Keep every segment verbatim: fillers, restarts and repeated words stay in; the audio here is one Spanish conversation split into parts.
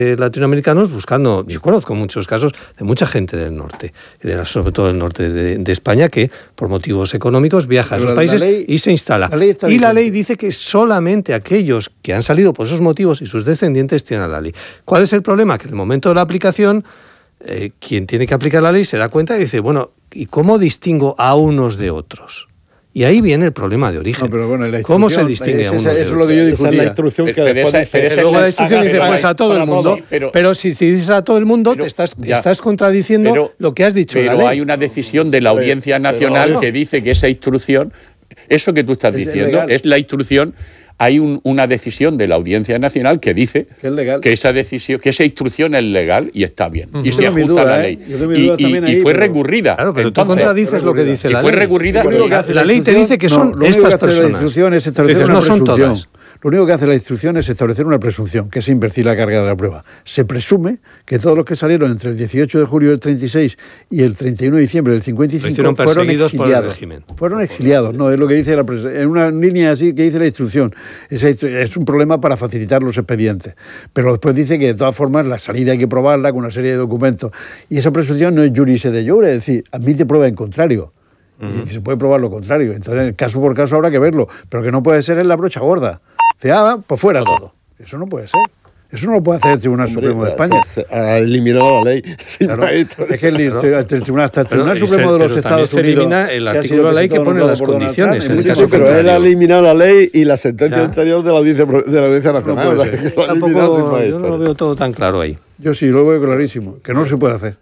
latinoamericanos buscando, yo conozco muchos casos de mucha gente del norte, de, sobre todo del norte de, de España, que por motivos económicos viaja Pero a esos países ley, y se instala. La y vigente. La ley dice que solamente aquellos que han salido por esos motivos y sus descendientes tienen la ley. ¿Cuál es el problema? Que en el momento de la aplicación, eh, quien tiene que aplicar la ley se da cuenta y dice, bueno, ¿y cómo distingo a unos de otros? Y ahí viene el problema de origen. No, pero bueno, la ¿Cómo se distingue es, a uno? Eso es lo que yo discutía. Esa es la instrucción que pero después esa, dice, pero luego la instrucción dice, pues a todo el mundo. Todo. Pero, pero si, si dices a todo el mundo, pero, te estás, ya, estás contradiciendo pero, lo que has dicho. Pero la ley. Hay una decisión de la Audiencia Nacional pero, que dice que esa instrucción, eso que tú estás es diciendo, legal. Es la instrucción. Hay un, una decisión de la Audiencia Nacional que dice que, es legal. que esa decisión, que esa instrucción es legal y está bien. Uh-huh. Y se ajusta duda, a la ley. ¿eh? Y, y, y ahí, fue pero... recurrida. Claro, pero Entonces, tú contradices lo que dice la ley. Y fue recurrida. Lo que hace la, la ley te dice que son no, estas que hace personas. La instrucción es establecer dices, una no son presunción. todas. Lo único que hace la instrucción es establecer una presunción, que es invertir la carga de la prueba. Se presume que todos los que salieron entre el dieciocho de julio del treinta y seis y el treinta y uno de diciembre del cincuenta y cinco fueron exiliados. Fueron exiliados, no, es lo que dice la pres- en una línea así que dice la instrucción. Es, es un problema para facilitar los expedientes. Pero después dice que de todas formas la salida hay que probarla con una serie de documentos. Y esa presunción no es juris de jure, es decir, admite prueba en contrario. Uh-huh. Y se puede probar lo contrario. Entonces, caso por caso habrá que verlo. Pero que no puede ser en la brocha gorda. Dice, ah, pues fuera todo. Eso no puede ser. Eso no lo puede hacer el Tribunal Hombre, Supremo de España. Se, se ha eliminado la ley. Claro, es que el, el, el Tribunal, hasta el Tribunal pero, Supremo se, de los Estados se Unidos... elimina el artículo de la ley que pone las condiciones. Sí, sí, sí, pero él ha eliminado la ley y la sentencia ya. anterior de la Audiencia, de la audiencia Nacional. No que lo Tampoco, yo no lo veo todo tan claro ahí. Yo sí, lo veo clarísimo. Que no se puede hacer.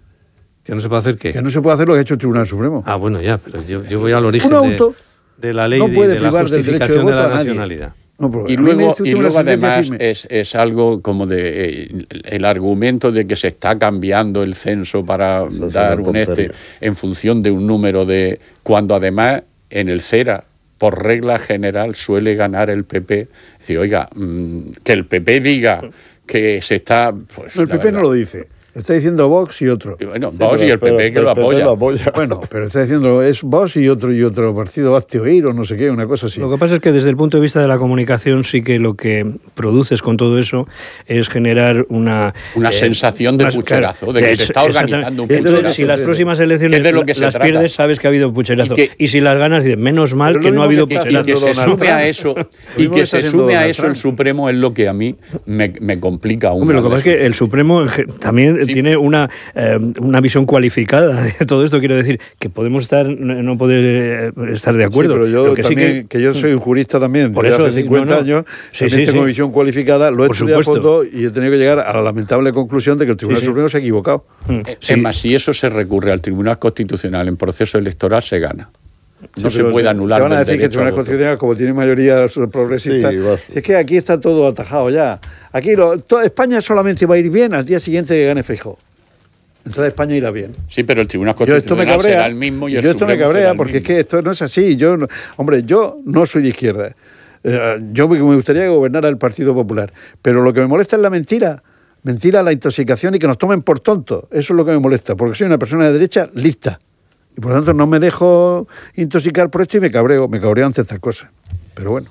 ¿Que no se puede hacer qué? Que no se puede hacer lo que ha hecho el Tribunal Supremo. Ah, bueno, ya, pero yo, yo voy al origen Un auto de, de la ley no puede de, de la justificación de, de la nacionalidad. No, pero y luego, y luego además es, es algo como de eh, el argumento de que se está cambiando el censo para Eso dar un este en función de un número de... Cuando además en el CERA, por regla general, suele ganar el P P. Es decir, oiga, mmm, que el P P diga que se está... Pues, no, el P P verdad, no lo dice. Está diciendo Vox y otro. Y bueno, sí, Vox y el P P pero, que lo apoya. lo apoya. Bueno, pero está diciendo es Vox y otro y otro partido, hazte oír o no sé qué, una cosa así. Lo que pasa es que desde el punto de vista de la comunicación sí que lo que produces con todo eso es generar una... Una eh, sensación de pucherazo, de que es, se está organizando un pucherazo. Si las próximas elecciones de lo que las se pierdes, sabes que ha habido pucherazo. Y, que, y si las ganas, dices, menos mal que no ha habido que, pucherazo. Y que se sume a eso, y que se sume a eso el Supremo es lo que a mí me, me complica aún. Hombre, lo que pasa es que el Supremo también tiene una... Eh, una visión cualificada de todo esto, quiero decir que podemos estar no poder estar de acuerdo. Sí, pero yo lo que también, sí que, que yo soy un jurista también, por eso hace cincuenta no, no. años, sí, también sí, tengo sí. visión cualificada, lo he estudiado a fondo y he tenido que llegar a la lamentable conclusión de que el Tribunal sí, sí. Supremo se ha equivocado. Mm. Sí. Es más, si eso se recurre al Tribunal Constitucional en proceso electoral, se gana. No sí, se puede anular. Te van a decir que el Tribunal Constitucional, como tiene mayoría progresista, sí, si es que aquí está todo atajado ya. Aquí lo, todo, España solamente va a ir bien al día siguiente que gane Feijóo. Entonces España irá bien. Sí, pero el Tribunal Constitucional será el mismo y el Yo esto Supremo me cabrea porque mismo. Es que esto no es así. Yo, no, hombre, yo no soy de izquierda. Eh, yo me gustaría que gobernara el Partido Popular. Pero lo que me molesta es la mentira. Mentira, la intoxicación y que nos tomen por tontos. Eso es lo que me molesta. Porque soy una persona de derecha lista. Y por lo tanto no me dejo intoxicar por esto y me cabreo. Me cabreo ante estas cosas. Pero bueno.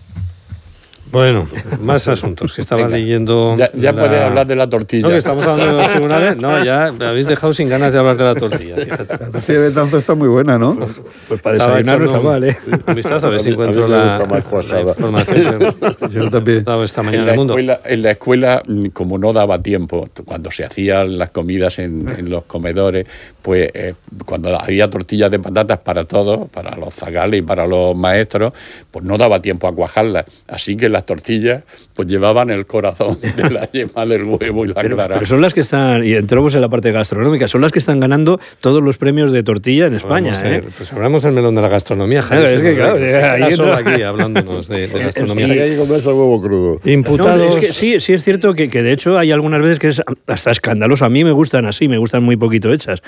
Bueno, más asuntos que estaba Venga, leyendo. Ya, ya la... puedes hablar de la tortilla. No, que estamos hablando de los tribunales. No, ya me habéis dejado sin ganas de hablar de la tortilla. Fíjate. La tortilla de tanto está muy buena, ¿no? Pues, pues para desayunar no está mal, ¿eh? Un vistazo a ver si encuentro la, la información que yo también he dado esta mañana en el mundo. Escuela, en la escuela, como no daba tiempo, cuando se hacían las comidas en, en los comedores, pues eh, cuando había tortillas de patatas para todos, para los zagales y para los maestros, pues no daba tiempo a cuajarlas. Así que las tortillas pues llevaban el corazón de la yema del huevo y la pero, clara. Pero son las que están, y entramos en la parte gastronómica, son las que están ganando todos los premios de tortilla en España. Pues, ¿eh? pues hablamos el melón de la gastronomía, Jaime. Claro, es que claro, se ahí solo aquí hablándonos de, de gastronomía. Es, es, hay que comerse el huevo crudo. Imputados. No, es que sí, sí es cierto que, que de hecho hay algunas veces que es hasta escandaloso. A mí me gustan así, me gustan muy poquito hechas.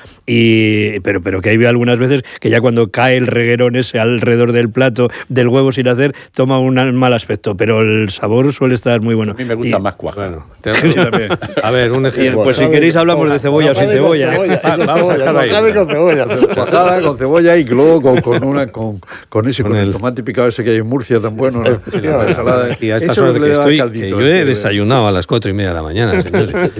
Y pero, pero que hay algunas veces que ya cuando cae el reguerón ese alrededor del plato del huevo sin hacer, toma un mal aspecto. Pero el sabor suele estar muy bueno. A mí me gusta y, más cuaja. Bueno, te, a ver, un ejemplo. Pues si queréis hablamos de cebolla o sin cebolla. Vamos a dejarlo ahí. Con cebolla. Cuajada con cebolla y luego con, con, una, con, con ese, con, con el, el tomate picado ese que hay en Murcia tan bueno. La, la ensalada. Y a estas horas de que estoy, que yo he desayunado a las cuatro y media de la mañana, señores.